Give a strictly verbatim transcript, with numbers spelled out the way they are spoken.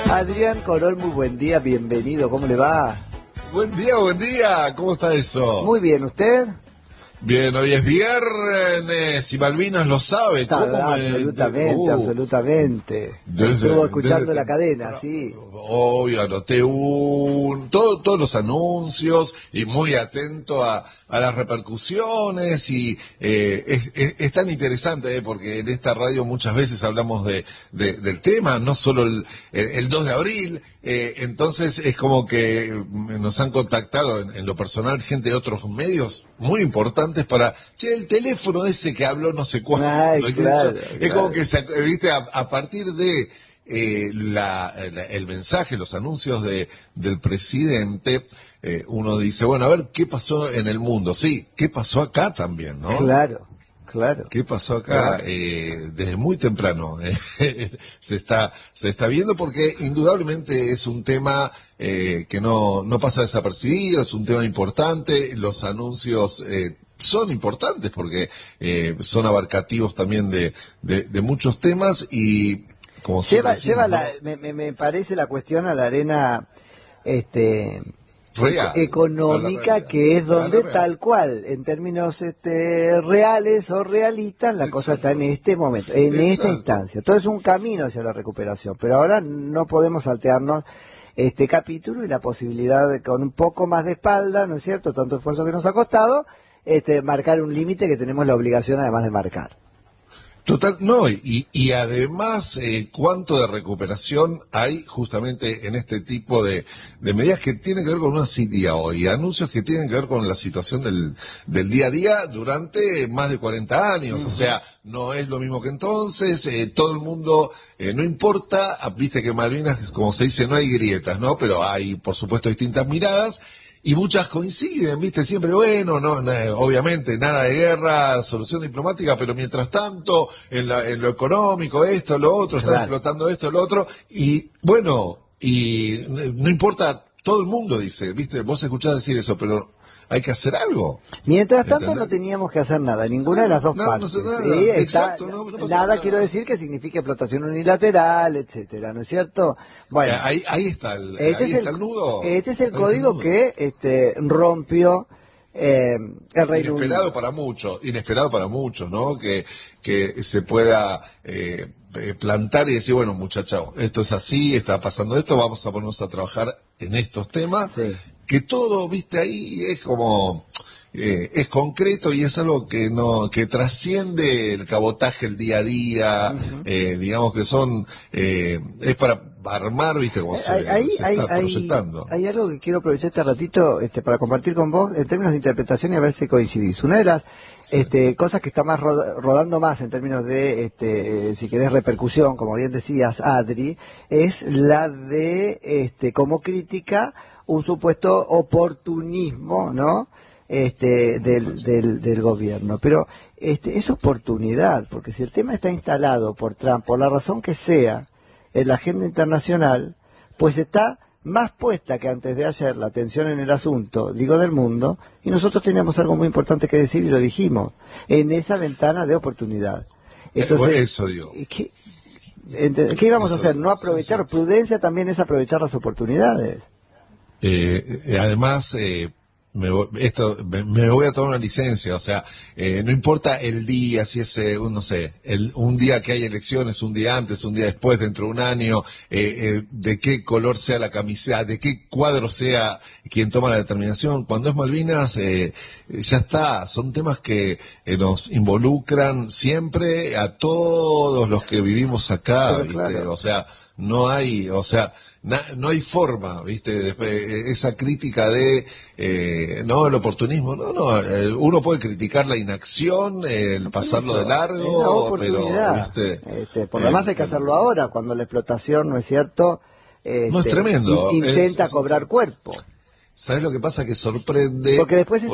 Adrián Corol, muy buen día, bienvenido, ¿cómo le va? Buen día, buen día, ¿cómo está eso? Muy bien, ¿usted? Bien, hoy es viernes y Malvinas lo sabe. Está, ¿Cómo me... absolutamente, uh, absolutamente. desde, Estuvo escuchando desde, la cadena, sí. Obvio, anoté un, todo, todos los anuncios y muy atento a, a las repercusiones y eh, es, es, es tan interesante eh, porque en esta radio muchas veces hablamos de, de del tema, no solo el, el, el dos de abril, eh, entonces es como que nos han contactado en, en lo personal gente de otros medios muy importantes para, che, el teléfono ese que habló no sé cuánto. Ay, claro, es claro. como que, se, viste, a, a partir de eh, la, la, el mensaje, los anuncios de del presidente, eh, uno dice, bueno, a ver, ¿qué pasó en el mundo? Sí, ¿qué pasó acá también, no? Claro, claro. ¿Qué pasó acá? Eh, desde muy temprano eh, se está se está viendo porque indudablemente es un tema eh, que no no pasa desapercibido, es un tema importante, los anuncios eh, son importantes porque eh, son abarcativos también de, de, de muchos temas y como Lleva, decimos, lleva ¿no? la, me, me, me parece la cuestión a la arena, este... Real, económica, que es donde tal cual, en términos este, reales o realistas, la Exacto. cosa está en este momento, en Exacto. esta instancia. Todo es un camino hacia la recuperación, pero ahora no podemos saltearnos este capítulo y la posibilidad de, con un poco más de espalda, ¿no es cierto?, tanto esfuerzo que nos ha costado, este, marcar un límite que tenemos la obligación además de marcar. Total, no, y, y además, eh, cuánto de recuperación hay justamente en este tipo de, de medidas que tienen que ver con una día hoy, anuncios que tienen que ver con la situación del, del día a día durante más de cuarenta años, uh-huh. O sea, no es lo mismo que entonces, eh, todo el mundo, eh, no importa, viste que en Malvinas, como se dice, no hay grietas, ¿no? Pero hay, por supuesto, distintas miradas. Y muchas coinciden, viste, siempre, bueno, no, no, obviamente, nada de guerra, solución diplomática, pero mientras tanto, en, la, en lo económico, esto, lo otro, están claro. explotando esto, lo otro, y bueno, y no importa, todo el mundo dice, viste, vos escuchás decir eso, pero hay que hacer algo. Mientras tanto ¿entendés? No teníamos que hacer nada, ninguna de las dos no, partes. No, no nada. ¿sí? Exacto, Está, no, no nada, nada quiero decir que signifique explotación unilateral, etcétera, ¿no es cierto? Bueno, eh, ahí, ahí está el, este ahí es está el, el nudo. Este es el ahí código el que este, rompió eh, el Reino Unido. Inesperado para muchos, inesperado para muchos, ¿no? Que, que se pueda eh, plantar y decir, bueno, muchachos, esto es así, está pasando esto, vamos a ponernos a trabajar en estos temas. Sí. Que todo, viste, ahí es como... Eh, es concreto y es algo que no que trasciende el cabotaje, el día a día, uh-huh. eh, digamos que son eh, es para armar, viste, como se, hay, se hay, está hay, proyectando. Hay algo que quiero aprovechar este ratito este, para compartir con vos en términos de interpretación y a ver si coincidís. Una de las sí. este, cosas que está más rod- rodando más en términos de, este, si querés, repercusión, como bien decías, Adri, es la de, este, como crítica, un supuesto oportunismo, ¿no?, este del, del del gobierno, pero este es oportunidad, porque si el tema está instalado por Trump, por la razón que sea, en la agenda internacional, pues está más puesta que antes de ayer la atención en el asunto, digo, del mundo, y nosotros teníamos algo muy importante que decir y lo dijimos, en esa ventana de oportunidad. Entonces, eso digo. ¿qué, ¿qué íbamos eso, a hacer? No aprovechar, sí, sí. Prudencia también es aprovechar las oportunidades. Eh, además, eh, Me voy, esto, me, me voy a tomar una licencia, o sea, eh, no importa el día, si es, eh, un, no sé, el, un día que hay elecciones, un día antes, un día después, dentro de un año, eh, eh, de qué color sea la camiseta, de qué cuadro sea quien toma la determinación. Cuando es Malvinas, eh, ya está, son temas que eh, nos involucran siempre a todos los que vivimos acá, ¿viste? Claro. O sea, no hay, o sea, na, no hay forma, ¿viste? De, esa crítica de, eh, no, el oportunismo, no, no, eh, uno puede criticar la inacción, el pasarlo eso, de largo, pero, ¿viste? Este, por lo demás eh, hay que hacerlo ahora, cuando la explotación, ¿no es cierto? Este, no es tremendo. Intenta es, cobrar cuerpo. ¿Sabes lo que pasa? Que sorprende. Porque después es